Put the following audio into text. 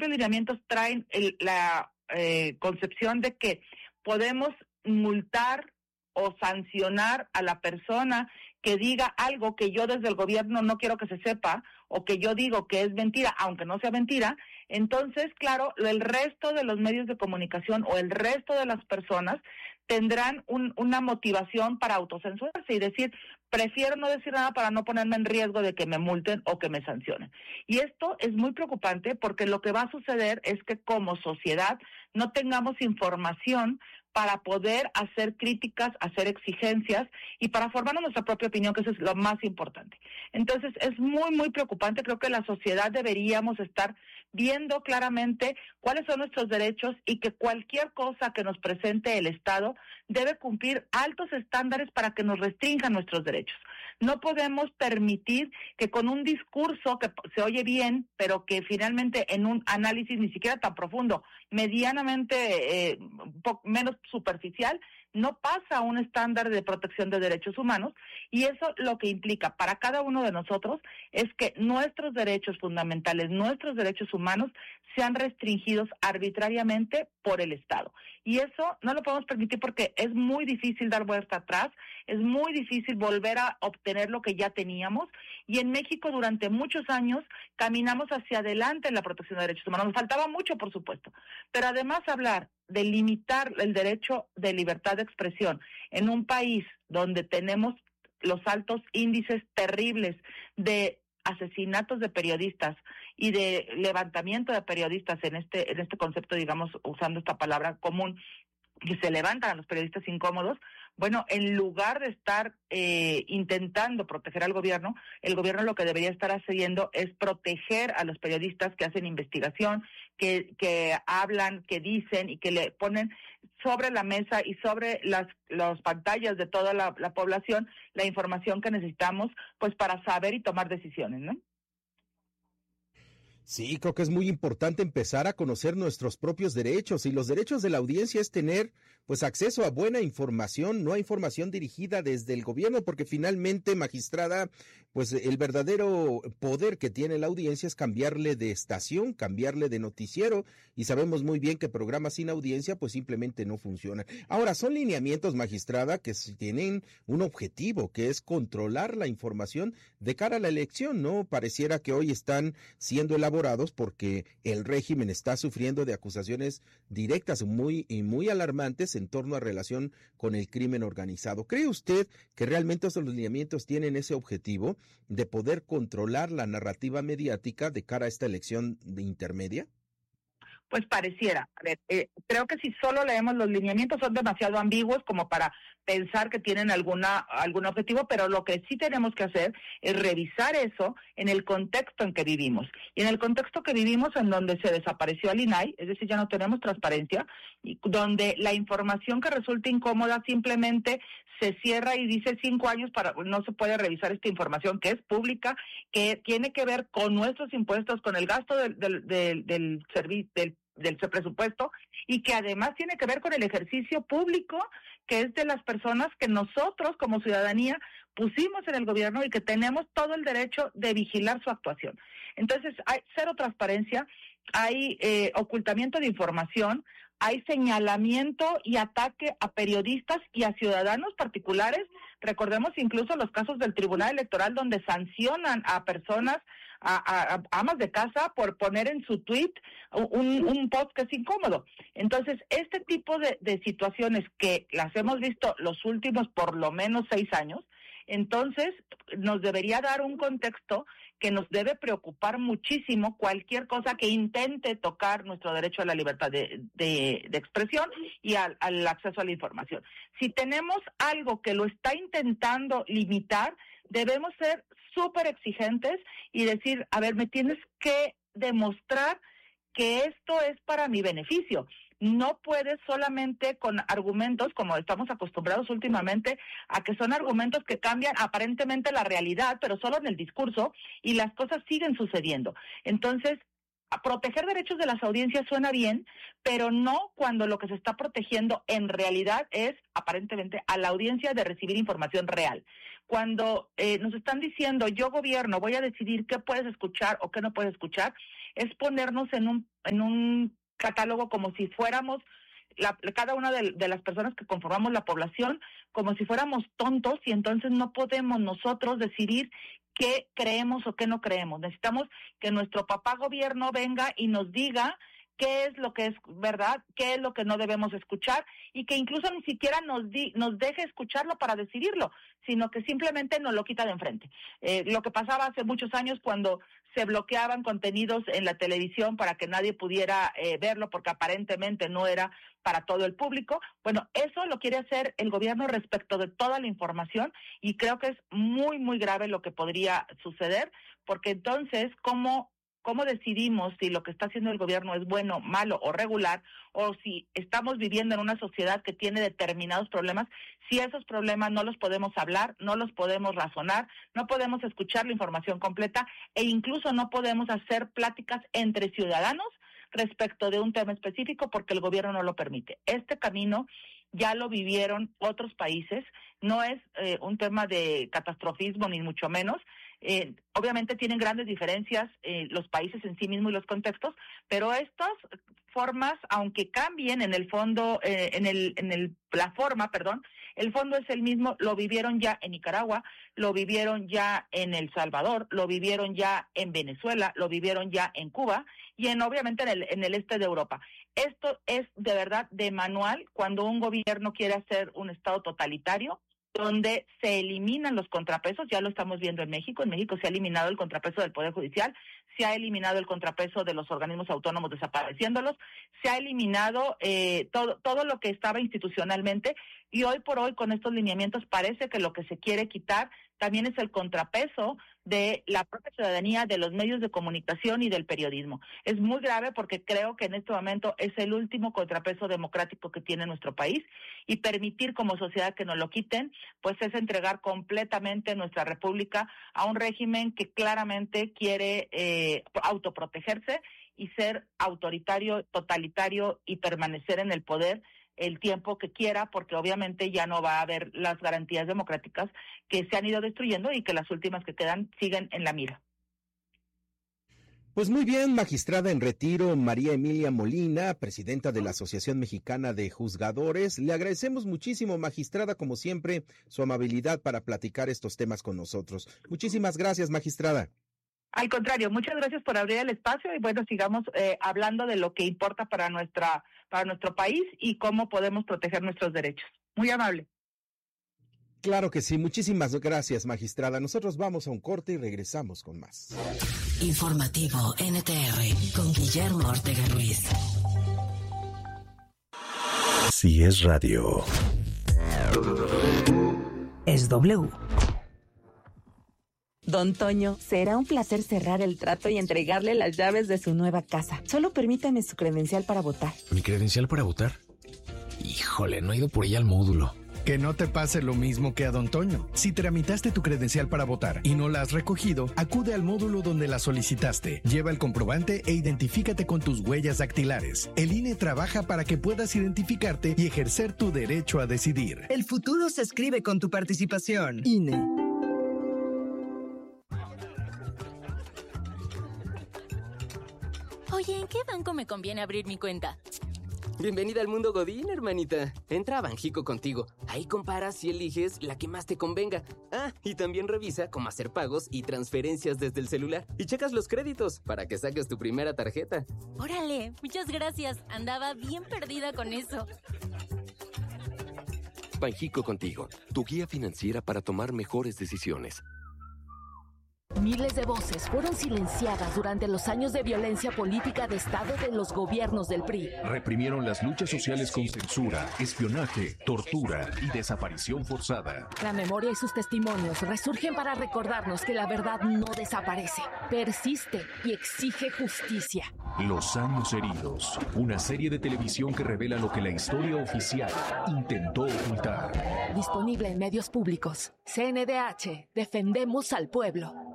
propios lineamientos traen la concepción de que podemos multar o sancionar a la persona que diga algo que yo desde el gobierno no quiero que se sepa, o que yo digo que es mentira, aunque no sea mentira. Entonces, claro, el resto de los medios de comunicación o el resto de las personas tendrán una motivación para autocensurarse y decir, prefiero no decir nada para no ponerme en riesgo de que me multen o que me sancionen. Y esto es muy preocupante porque lo que va a suceder es que como sociedad no tengamos información para poder hacer críticas, hacer exigencias y para formarnos nuestra propia opinión, que eso es lo más importante. Entonces, es muy, muy preocupante. Creo que la sociedad deberíamos estar viendo claramente cuáles son nuestros derechos y que cualquier cosa que nos presente el Estado debe cumplir altos estándares para que nos restrinjan nuestros derechos. No podemos permitir que con un discurso que se oye bien, pero que finalmente en un análisis ni siquiera tan profundo, medianamente menos superficial, no pasa un estándar de protección de derechos humanos, y eso lo que implica para cada uno de nosotros es que nuestros derechos fundamentales, nuestros derechos humanos sean restringidos arbitrariamente por el Estado. Y eso no lo podemos permitir porque es muy difícil dar vuelta atrás, es muy difícil volver a obtener lo que ya teníamos, y en México durante muchos años caminamos hacia adelante en la protección de derechos humanos. Nos faltaba mucho, por supuesto, pero además hablar de limitar el derecho de libertad de expresión en un país donde tenemos los altos índices terribles de asesinatos de periodistas y de levantamiento de periodistas en este concepto, digamos, usando esta palabra común, que se levantan a los periodistas incómodos. Bueno, en lugar de estar intentando proteger al gobierno, el gobierno lo que debería estar haciendo es proteger a los periodistas que hacen investigación, que hablan, que dicen y que le ponen sobre la mesa y sobre las pantallas de toda la población la información que necesitamos, pues para saber y tomar decisiones, ¿no? Sí, creo que es muy importante empezar a conocer nuestros propios derechos, y los derechos de la audiencia es tener pues acceso a buena información, no a información dirigida desde el gobierno, porque finalmente, magistrada, pues el verdadero poder que tiene la audiencia es cambiarle de estación, cambiarle de noticiero, y sabemos muy bien que programas sin audiencia pues simplemente no funcionan. Ahora, son lineamientos, magistrada, que tienen un objetivo, que es controlar la información de cara a la elección, ¿no? Pareciera que hoy están siendo elaborados porque el régimen está sufriendo de acusaciones directas muy alarmantes en torno a relación con el crimen organizado. ¿Cree usted que realmente estos lineamientos tienen ese objetivo de poder controlar la narrativa mediática de cara a esta elección de intermedia? Pues pareciera. A ver, creo que si solo leemos los lineamientos son demasiado ambiguos como para pensar que tienen algún objetivo, pero lo que sí tenemos que hacer es revisar eso en el contexto en que vivimos. Y en el contexto que vivimos, en donde se desapareció el INAI, es decir, ya no tenemos transparencia, y donde la información que resulta incómoda simplemente se cierra y dice 5 años no se puede revisar esta información que es pública, que tiene que ver con nuestros impuestos, con el gasto del presupuesto, y que además tiene que ver con el ejercicio público que es de las personas que nosotros como ciudadanía pusimos en el gobierno y que tenemos todo el derecho de vigilar su actuación. Entonces hay cero transparencia, hay ocultamiento de información, hay señalamiento y ataque a periodistas y a ciudadanos particulares. Recordemos incluso los casos del Tribunal Electoral donde sancionan a personas, a amas de casa, por poner en su tweet un post que es incómodo. Entonces, este tipo de situaciones que las hemos visto los últimos por lo menos 6 años, entonces nos debería dar un contexto que nos debe preocupar muchísimo cualquier cosa que intente tocar nuestro derecho a la libertad de expresión y al acceso a la información. Si tenemos algo que lo está intentando limitar, debemos ser súper exigentes y decir, a ver, me tienes que demostrar que esto es para mi beneficio. No puedes solamente con argumentos, como estamos acostumbrados últimamente, a que son argumentos que cambian aparentemente la realidad, pero solo en el discurso, y las cosas siguen sucediendo. Entonces, proteger derechos de las audiencias suena bien, pero no cuando lo que se está protegiendo en realidad es, aparentemente, a la audiencia de recibir información real. Cuando nos están diciendo, yo gobierno, voy a decidir qué puedes escuchar o qué no puedes escuchar, es ponernos en un catálogo como si fuéramos cada una de las personas que conformamos la población, como si fuéramos tontos, y entonces no podemos nosotros decidir qué creemos o qué no creemos. Necesitamos que nuestro papá gobierno venga y nos diga qué es lo que es verdad, qué es lo que no debemos escuchar, y que incluso ni siquiera nos deje escucharlo para decidirlo, sino que simplemente nos lo quita de enfrente. Lo que pasaba hace muchos años cuando se bloqueaban contenidos en la televisión para que nadie pudiera verlo porque aparentemente no era para todo el público. Bueno, eso lo quiere hacer el gobierno respecto de toda la información, y creo que es muy, muy grave lo que podría suceder, porque entonces, ¿cómo decidimos si lo que está haciendo el gobierno es bueno, malo o regular, o si estamos viviendo en una sociedad que tiene determinados problemas, si esos problemas no los podemos hablar, no los podemos razonar, no podemos escuchar la información completa, e incluso no podemos hacer pláticas entre ciudadanos respecto de un tema específico porque el gobierno no lo permite? Este camino ya lo vivieron otros países, no es un tema de catastrofismo ni mucho menos. Obviamente tienen grandes diferencias los países en sí mismos y los contextos, pero estas formas, aunque cambien en el fondo, la forma, el fondo es el mismo. Lo vivieron ya en Nicaragua, lo vivieron ya en El Salvador, lo vivieron ya en Venezuela, lo vivieron ya en Cuba y obviamente en el este de Europa. Esto es de verdad de manual cuando un gobierno quiere hacer un estado totalitario, donde se eliminan los contrapesos. Ya lo estamos viendo en México. En México se ha eliminado el contrapeso del Poder Judicial, se ha eliminado el contrapeso de los organismos autónomos desapareciéndolos, se ha eliminado todo lo que estaba institucionalmente, y hoy por hoy con estos lineamientos parece que lo que se quiere quitar también es el contrapeso de la propia ciudadanía, de los medios de comunicación y del periodismo. Es muy grave porque creo que en este momento es el último contrapeso democrático que tiene nuestro país, y permitir como sociedad que nos lo quiten, pues es entregar completamente nuestra república a un régimen que claramente quiere autoprotegerse y ser autoritario, totalitario y permanecer en el poder el tiempo que quiera, porque obviamente ya no va a haber las garantías democráticas que se han ido destruyendo y que las últimas que quedan siguen en la mira. Pues muy bien, magistrada en retiro María Emilia Molina, presidenta de la Asociación Mexicana de Juzgadores. Le agradecemos muchísimo, magistrada, como siempre, su amabilidad para platicar estos temas con nosotros. Muchísimas gracias, magistrada. Al contrario, muchas gracias por abrir el espacio, y bueno, sigamos hablando de lo que importa para nuestro país y cómo podemos proteger nuestros derechos. Muy amable. Claro que sí, muchísimas gracias, magistrada. Nosotros vamos a un corte y regresamos con más. Informativo NTR con Guillermo Ortega Ruiz. Si es radio, es W. Don Toño, será un placer cerrar el trato y entregarle las llaves de su nueva casa. Solo permítame su credencial para votar. ¿Mi credencial para votar? Híjole, no he ido por ella al módulo. Que no te pase lo mismo que a Don Toño. Si tramitaste tu credencial para votar y no la has recogido, acude al módulo donde la solicitaste. Lleva el comprobante e identifícate con tus huellas dactilares. El INE trabaja para que puedas identificarte y ejercer tu derecho a decidir. El futuro se escribe con tu participación. INE. Oye, ¿en qué banco me conviene abrir mi cuenta? Bienvenida al mundo Godín, hermanita. Entra a Banjico Contigo. Ahí comparas y eliges la que más te convenga. Ah, y también revisa cómo hacer pagos y transferencias desde el celular. Y checas los créditos para que saques tu primera tarjeta. Órale, muchas gracias. Andaba bien perdida con eso. Banjico Contigo, tu guía financiera para tomar mejores decisiones. Miles de voces fueron silenciadas durante los años de violencia política de Estado de los gobiernos del PRI. Reprimieron las luchas sociales con censura, espionaje, tortura y desaparición forzada. La memoria y sus testimonios resurgen para recordarnos que la verdad no desaparece, persiste y exige justicia. Los años heridos, una serie de televisión que revela lo que la historia oficial intentó ocultar. Disponible en medios públicos. CNDH, defendemos al pueblo.